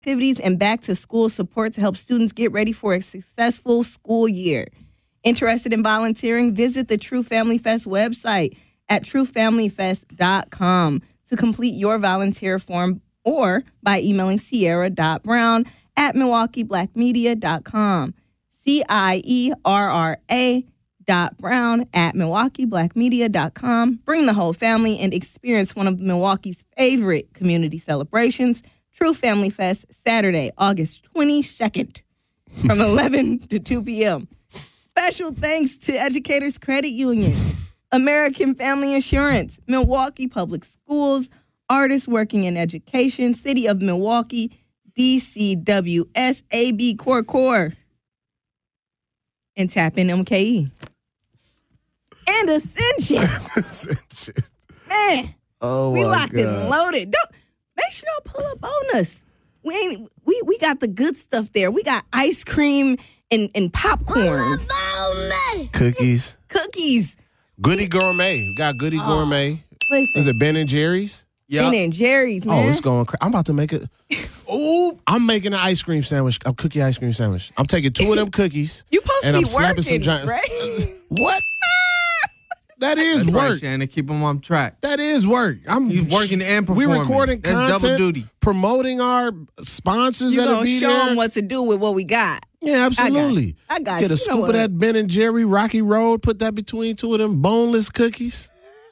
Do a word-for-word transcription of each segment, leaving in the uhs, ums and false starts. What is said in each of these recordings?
activities and back-to-school support to help students get ready for a successful school year. Interested in volunteering? Visit the True Family Fest website at true family fest dot com to complete your volunteer form or by emailing Sierra dot brown at milwaukee black media dot com. C I E R R A dot brown at milwaukee black media dot com. Bring the whole family and experience one of Milwaukee's favorite community celebrations, True Family Fest, Saturday, August twenty-second from eleven to two p.m. Special thanks to Educators Credit Union, American Family Insurance, Milwaukee Public Schools, Artists Working in Education, City of Milwaukee, D C W S A B Core Core, and Tap In M K E. And Ascension. Ascension. Man, oh we my locked God. and loaded. Don't make sure y'all pull up on us. We ain't we we got the good stuff there. We got ice cream and, and popcorn. Cookies. Cookies. Goody Gourmet. We got Goody Oh, Gourmet. Listen. Is it Ben and Jerry's? Ben and Jerry's, man. Oh, it's going crazy. I'm about to make it. Oh, I'm making an ice cream sandwich, a cookie ice cream sandwich. I'm taking two of them cookies. You supposed and to I'm be slapping some working, giant. right? What? That is That's work. right, Shannon. Keep them on track. That is work. I'm He's working and We performing. recording That's content, double duty. promoting our sponsors You that'll gonna be show there. them what to do with what we got. Yeah, absolutely. I got Get you. a You scoop know of what? that Ben and Jerry Rocky Road. Put that between two of them boneless cookies.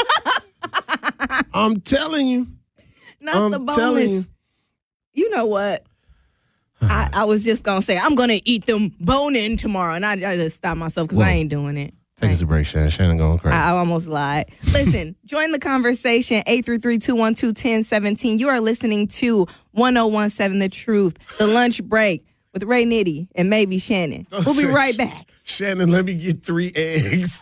I'm telling you. Not I'm the telling boneless. you. You know what? I, I was just gonna say I'm gonna eat them bone-in tomorrow, and I, I just stopped myself because I Whoa. ain't doing it. Take us a break, Shannon. Shannon going crazy. I, I almost lied. Listen, join the conversation, eight three three, two one two, one zero one seven. You are listening to one oh one seven The Truth, The Lunch Break with Ray Nitty and maybe Shannon. We'll be right back. Shannon, let me get three eggs.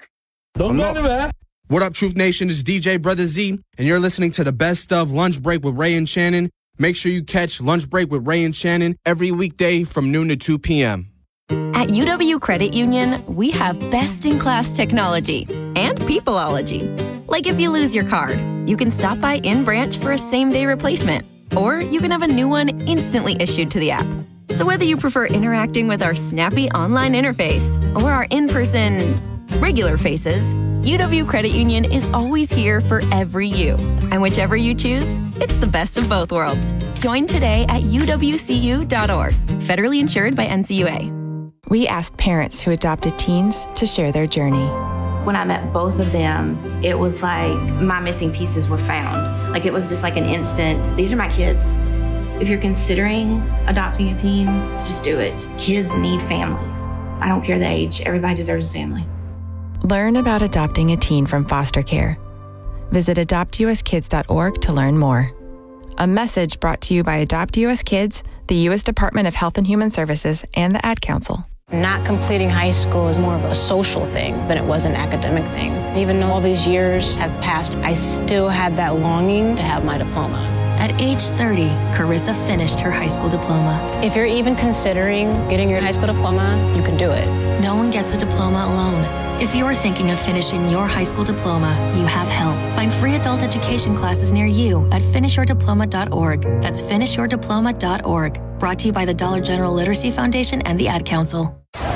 Don't go anywhere. What up, Truth Nation? It's D J Brother Z, and you're listening to the best of Lunch Break with Ray and Shannon. Make sure you catch Lunch Break with Ray and Shannon every weekday from noon to two p.m. At U W Credit Union, we have best-in-class technology and peopleology. Like if you lose your card, you can stop by in-branch for a same-day replacement, or you can have a new one instantly issued to the app. So whether you prefer interacting with our snappy online interface or our in-person regular faces, U W Credit Union is always here for every you. And whichever you choose, it's the best of both worlds. Join today at U W C U dot org. Federally insured by N C U A. We asked parents who adopted teens to share their journey. When I met both of them, it was like my missing pieces were found. Like it was just like an instant, these are my kids. If you're considering adopting a teen, just do it. Kids need families. I don't care the age, everybody deserves a family. Learn about adopting a teen from foster care. Visit adopt U S kids dot org to learn more. A message brought to you by Adopt U S Kids, the U S Department of Health and Human Services, and the Ad Council. Not completing high school is more of a social thing than it was an academic thing. Even though all these years have passed, I still had that longing to have my diploma. At age thirty, Carissa finished her high school diploma. If you're even considering getting your high school diploma, you can do it. No one gets a diploma alone. If you're thinking of finishing your high school diploma, you have help. Find free adult education classes near you at finish your diploma dot org. That's finish your diploma dot org. Brought to you by the Dollar General Literacy Foundation and the Ad Council.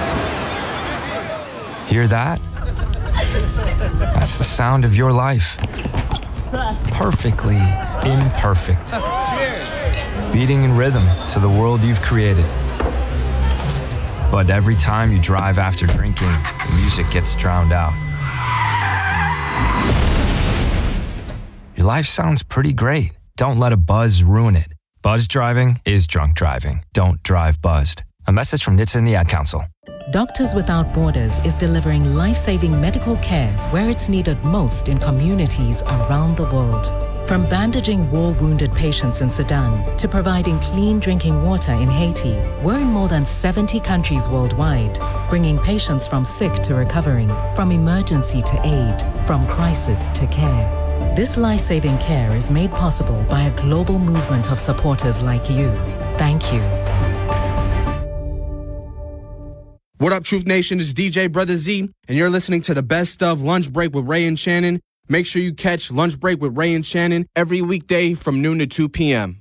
Hear that? That's the sound of your life. Perfectly imperfect. Beating in rhythm to the world you've created. But every time you drive after drinking, the music gets drowned out. Your life sounds pretty great. Don't let a buzz ruin it. Buzz driving is drunk driving. Don't drive buzzed. A message from N H T S A and the Ad Council. Doctors Without Borders is delivering life-saving medical care where it's needed most in communities around the world. From bandaging war-wounded patients in Sudan to providing clean drinking water in Haiti, we're in more than seventy countries worldwide, bringing patients from sick to recovering, from emergency to aid, from crisis to care. This life-saving care is made possible by a global movement of supporters like you. Thank you. What up, Truth Nation? It's D J Brother Z, and you're listening to the best of Lunch Break with Ray and Shannon. Make sure you catch Lunch Break with Ray and Shannon every weekday from noon to two p.m.